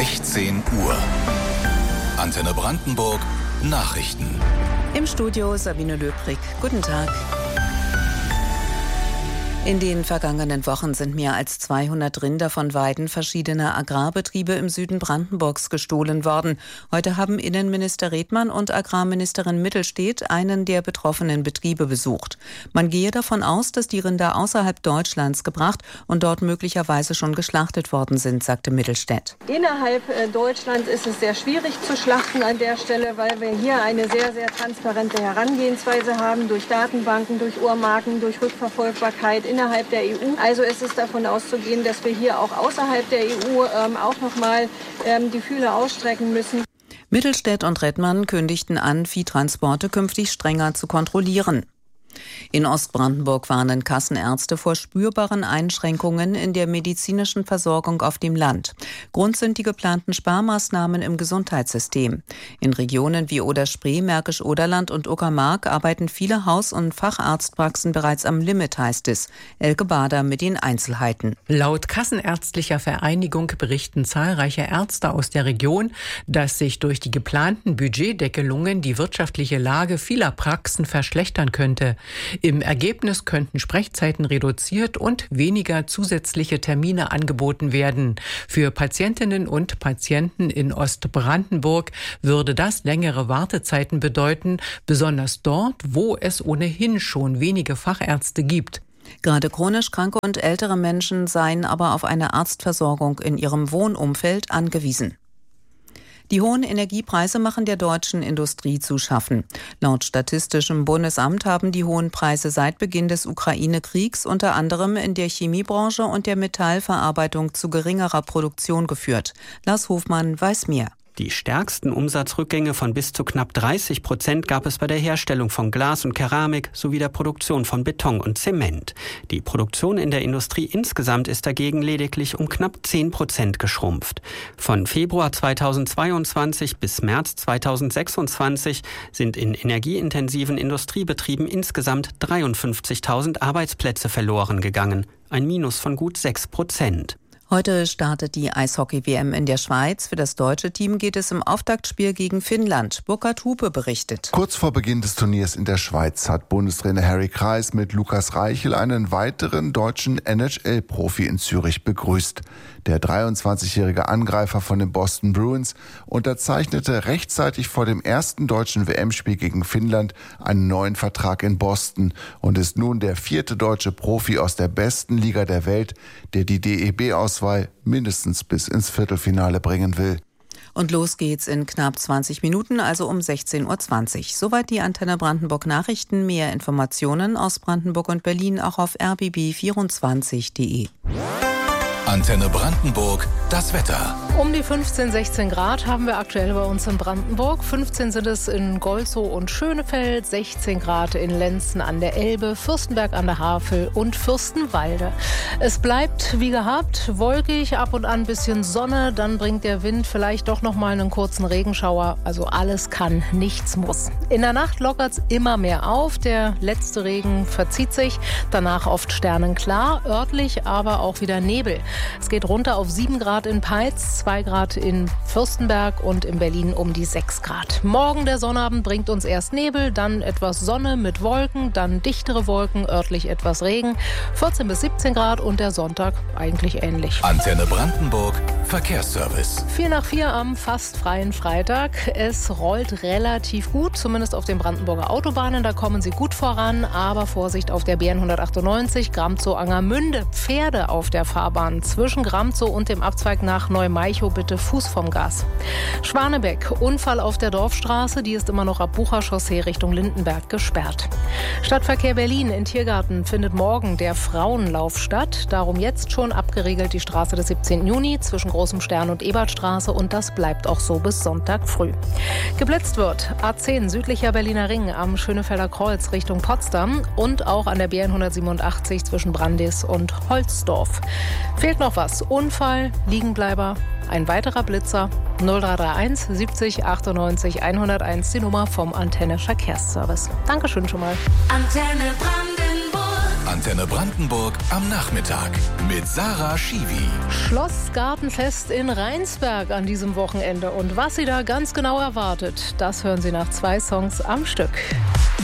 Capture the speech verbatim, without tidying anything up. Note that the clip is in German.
sechzehn Uhr. Antenne Brandenburg Nachrichten. Im Studio Sabine Löbrig. Guten Tag. In den vergangenen Wochen sind mehr als zweihundert Rinder von Weiden verschiedener Agrarbetriebe im Süden Brandenburgs gestohlen worden. Heute haben Innenminister Redmann und Agrarministerin Mittelstedt einen der betroffenen Betriebe besucht. Man gehe davon aus, dass die Rinder außerhalb Deutschlands gebracht und dort möglicherweise schon geschlachtet worden sind, sagte Mittelstedt. Innerhalb Deutschlands ist es sehr schwierig zu schlachten an der Stelle, weil wir hier eine sehr, sehr transparente Herangehensweise haben, durch Datenbanken, durch Uhrmarken, durch Rückverfolgbarkeit innerhalb der E U. Also ist es davon auszugehen, dass wir hier auch außerhalb der E U ähm, auch nochmal ähm, die Fühler ausstrecken müssen. Mittelstedt und Redmann kündigten an, Viehtransporte künftig strenger zu kontrollieren. In Ostbrandenburg warnen Kassenärzte vor spürbaren Einschränkungen in der medizinischen Versorgung auf dem Land. Grund sind die geplanten Sparmaßnahmen im Gesundheitssystem. In Regionen wie Oder-Spree, Märkisch-Oderland und Uckermark arbeiten viele Haus- und Facharztpraxen bereits am Limit, heißt es. Elke Bader mit den Einzelheiten. Laut Kassenärztlicher Vereinigung berichten zahlreiche Ärzte aus der Region, dass sich durch die geplanten Budgetdeckelungen die wirtschaftliche Lage vieler Praxen verschlechtern könnte. Im Ergebnis könnten Sprechzeiten reduziert und weniger zusätzliche Termine angeboten werden. Für Patientinnen und Patienten in Ostbrandenburg würde das längere Wartezeiten bedeuten, besonders dort, wo es ohnehin schon wenige Fachärzte gibt. Gerade chronisch kranke und ältere Menschen seien aber auf eine Arztversorgung in ihrem Wohnumfeld angewiesen. Die hohen Energiepreise machen der deutschen Industrie zu schaffen. Laut Statistischem Bundesamt haben die hohen Preise seit Beginn des Ukraine-Kriegs unter anderem in der Chemiebranche und der Metallverarbeitung zu geringerer Produktion geführt. Lars Hofmann weiß mehr. Die stärksten Umsatzrückgänge von bis zu knapp dreißig Prozent gab es bei der Herstellung von Glas und Keramik sowie der Produktion von Beton und Zement. Die Produktion in der Industrie insgesamt ist dagegen lediglich um knapp zehn Prozent geschrumpft. Von Februar zweitausendzweiundzwanzig bis März zweitausendsechsundzwanzig sind in energieintensiven Industriebetrieben insgesamt dreiundfünfzigtausend Arbeitsplätze verloren gegangen, ein Minus von gut sechs Prozent. Heute startet die Eishockey-W M in der Schweiz. Für das deutsche Team geht es im Auftaktspiel gegen Finnland. Burkhard Hupe berichtet. Kurz vor Beginn des Turniers in der Schweiz hat Bundestrainer Harry Kreis mit Lukas Reichel einen weiteren deutschen N H L-Profi in Zürich begrüßt. Der dreiundzwanzigjährige Angreifer von den Boston Bruins unterzeichnete rechtzeitig vor dem ersten deutschen W M-Spiel gegen Finnland einen neuen Vertrag in Boston und ist nun der vierte deutsche Profi aus der besten Liga der Welt, der die D E B-Auswahl mindestens bis ins Viertelfinale bringen will. Und los geht's in knapp zwanzig Minuten, also um sechzehn Uhr zwanzig. Soweit die Antenne Brandenburg Nachrichten. Mehr Informationen aus Brandenburg und Berlin auch auf r b b vierundzwanzig punkt d e. Antenne Brandenburg, das Wetter. Um die fünfzehn, sechzehn Grad haben wir aktuell bei uns in Brandenburg. fünfzehn sind es in Golzow und Schönefeld, sechzehn Grad in Lenzen an der Elbe, Fürstenberg an der Havel und Fürstenwalde. Es bleibt wie gehabt, wolkig, ab und an ein bisschen Sonne, dann bringt der Wind vielleicht doch noch mal einen kurzen Regenschauer. Also alles kann, nichts muss. In der Nacht lockert es immer mehr auf, der letzte Regen verzieht sich, danach oft sternenklar, örtlich aber auch wieder Nebel. Es geht runter auf sieben Grad in Peitz, zwei Grad in Fürstenberg und in Berlin um die sechs Grad. Morgen der Sonnabend bringt uns erst Nebel, dann etwas Sonne mit Wolken, dann dichtere Wolken, örtlich etwas Regen, vierzehn bis siebzehn Grad und der Sonntag eigentlich ähnlich. Antenne Brandenburg, Verkehrsservice. vier nach vier am fast freien Freitag. Es rollt relativ gut, zumindest auf den Brandenburger Autobahnen. Da kommen Sie gut voran, aber Vorsicht auf der B N hundertachtundneunzig, Gramzow-Angermünde. Pferde auf der Fahrbahn. Zwischen Gramzow und dem Abzweig nach Neumaichow bitte Fuß vom Gas. Schwanebeck, Unfall auf der Dorfstraße, die ist immer noch ab Bucher-Chaussee Richtung Lindenberg gesperrt. Stadtverkehr Berlin in Tiergarten findet morgen der Frauenlauf statt. Darum jetzt schon abgeriegelt die Straße des siebzehnten Juni zwischen Großem Stern und Ebertstraße und das bleibt auch so bis Sonntag früh. Geblitzt wird A zehn südlicher Berliner Ring am Schönefelder Kreuz Richtung Potsdam und auch an der B N hundertsiebenundachtzig zwischen Brandis und Holzdorf. Fehlt noch was? Unfall, Liegenbleiber, ein weiterer Blitzer. null drei drei eins siebzig achtundneunzig hunderteins die Nummer vom Antenne Verkehrsservice. Dankeschön schon mal. Antenne Brandenburg. Antenne Brandenburg am Nachmittag mit Sarah Schiwi. Schlossgartenfest in Rheinsberg an diesem Wochenende. Und was Sie da ganz genau erwartet, das hören Sie nach zwei Songs am Stück.